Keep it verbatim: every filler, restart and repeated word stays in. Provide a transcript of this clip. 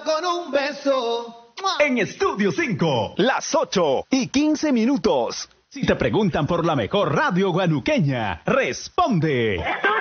con un beso. En Estudio cinco, las ocho y quince minutos. Si te preguntan por la mejor radio guanuqueña, responde.